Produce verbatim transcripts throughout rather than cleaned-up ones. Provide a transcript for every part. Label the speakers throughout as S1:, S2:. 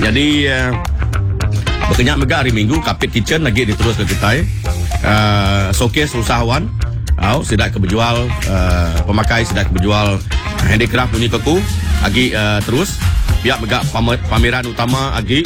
S1: Jadi uh, berkenyak mega hari Minggu Kapit Kitchen lagi diterus ke kita uh, showcase usahawan oh, sidak keberjual uh, pemakai sidak keberjual handicraft bunyi keku lagi uh, terus pihak mega pameran utama lagi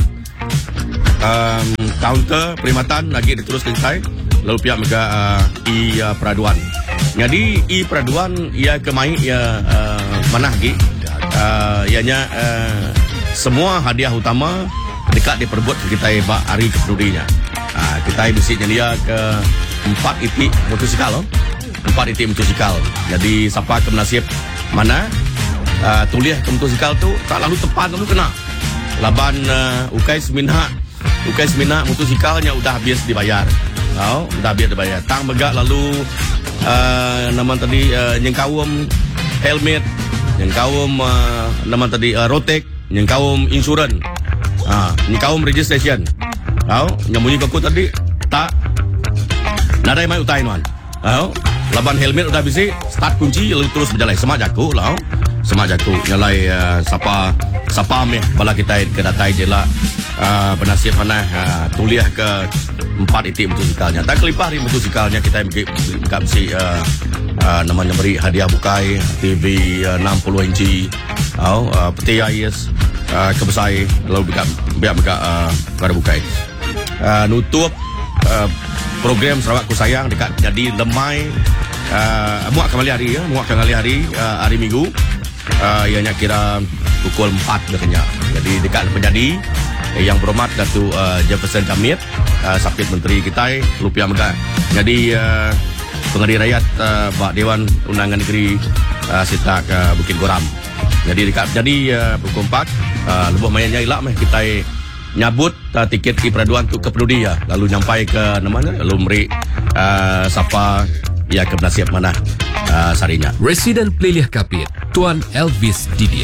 S1: um, counter perkhidmatan lagi diterus ke kita lalu pihak mega uh, i uh, peraduan. Jadi i peraduan ia kemai ia uh, mana lagi uh, ianya uh, semua hadiah utama dekat diperbuat ke kita bak hari kepedulinya. Uh, kita bisitnya dia ke empat itik motosikal loh. Empat itik motosikal. Jadi siapa ke nasib mana uh, tulis ke motosikal tu tak lalu tepat lalu kena. Laban uh, ukai seminha, ukai seminha motosikalnya udah habis dibayar. Oh, udah habis dibayar. Tang begak lalu uh, nama tadi uh, nyengkawum helmet, nyengkawum uh, nama tadi uh, rotek, nyengkawum insurans. Ah, nyengkawum registration. Oh, nyambunyi ke aku tadi tak nadai mai utai nuan. Oh, laban helmet udah bisi, start kunci lalu terus berjalan semak jaku lah. Semak jaku nyalai uh, sapa sapa meh bala kita ke datai jela uh, bernasib mana uh, tuliah ke empat itik motosikalnya. Tak kelipah di motosikalnya kita enggak mesti uh, uh, namanya beri hadiah bukai T V uh, enam puluh inci. Oh, uh, peti ais uh, kebesai lalu biar biar biar uh, pada bukai. Uh, nutup uh, program Sarawak Ku Sayang dekat jadi lemai uh, muak kembali hari ya, muak kembali hari uh, hari Minggu. Uh, ianya kira pukul empat berkenya. Jadi dekat penjadi eh, yang berhormat Datuk uh, Jefferson Jamil uh, Sapit Menteri kita Lupiah Megah. Jadi uh, pengadil rakyat uh, Bak Dewan Undangan Negeri uh, Sitak uh, Bukit Goram. Jadi dekat jadi uh, pukul empat uh, lebih mainnya ilak meh kita nyabut uh, tiket di peraduan tu ke Peduli ya. Lalu nyampai ke namanya lalu meri uh, siapa ya ke penasihat mana uh, sarinya.
S2: Residen Peliliah Kapit Tuan Elvis Didier.